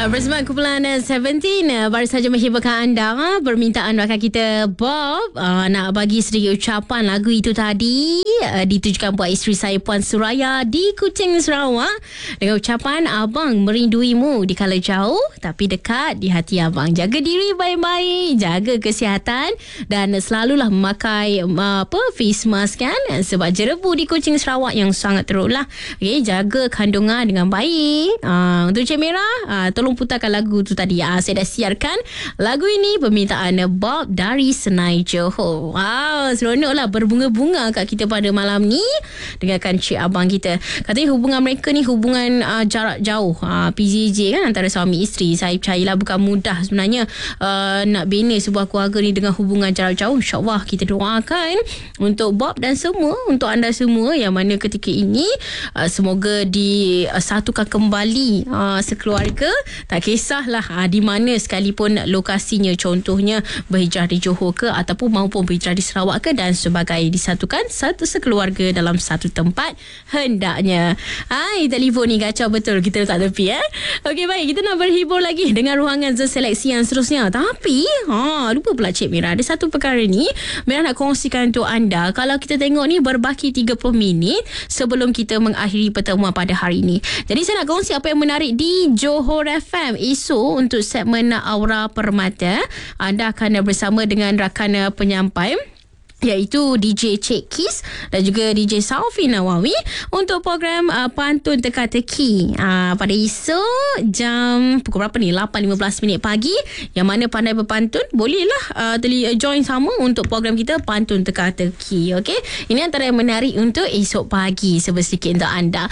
Bersama kumpulan 17 baru saja menghiburkan anda. Permintaan rakan kita Bob nak bagi sedikit ucapan lagu itu tadi ditujukan buat isteri saya Puan Suraya di Kuching, Sarawak, dengan ucapan abang merinduimu di kala jauh tapi dekat di hati abang. Jaga diri baik-baik, jaga kesihatan dan selalulah memakai face mask kan, sebab jerebu di Kuching Sarawak yang sangat teruk lah. Okay, jaga kandungan dengan baik. Untuk Cik Merah, tolong putarkan lagu tu tadi. Saya dah siarkan lagu ini permintaan Bob dari Senai Johor. Wow, seronok lah berbunga-bunga kat kita pada malam ni dengarkan cik abang kita. Katanya hubungan mereka ni hubungan jarak jauh, PJJ kan, antara suami isteri. Saya percayalah bukan mudah sebenarnya nak bina sebuah keluarga ni dengan hubungan jarak jauh. InsyaAllah kita doakan untuk Bob dan semua, untuk anda semua yang mana ketika ini semoga disatukan kembali sekeluarga. Tak kisahlah di mana sekalipun lokasinya, contohnya berhijrah di Johor ke ataupun maupun berhijrah di Sarawak ke dan sebagainya, disatukan satu sekeluarga dalam satu tempat hendaknya. Telefon ni kacau betul, kita letak tepi Okey, baik, kita nak berhibur lagi dengan ruangan Zon Seleksi yang seterusnya. Tapi lupa pula Cik Mira, ada satu perkara ni Mira nak kongsikan untuk anda. Kalau kita tengok ni berbaki 30 minit sebelum kita mengakhiri pertemuan pada hari ini. Jadi saya nak kongsi apa yang menarik di Johor FM. Esok untuk segmen Aura Permata, anda akan bersama dengan rakan penyampai iaitu DJ Cik Kis dan juga DJ Saufi Nawawi untuk program Pantun Teka-Teki pada esok jam pukul berapa ni, 8.15 pagi. Yang mana pandai berpantun bolehlah join sama untuk program kita Pantun Teka-Teki. Okey, ini antara yang menarik untuk esok pagi. Sedikit untuk anda.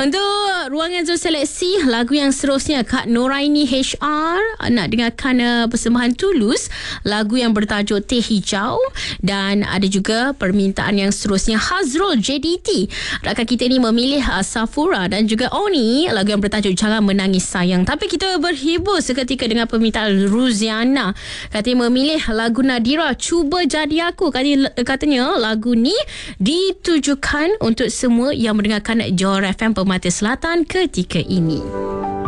Untuk ruangan Zon Seleksi, lagu yang seterusnya Kak Noraini HR nak dengarkan persembahan Tulus, lagu yang bertajuk Teh Hijau, dan ada juga permintaan yang seterusnya Hazrul JDT. Rakan kita ni memilih Safura dan juga Oni, lagu yang bertajuk Jangan Menangis Sayang. Tapi kita berhibur seketika dengan permintaan Ruziana. Katanya memilih lagu Nadira Cuba Jadi Aku. Katanya lagu ni ditujukan untuk semua yang mendengarkan Johor FM Permata Selatan ketika ini.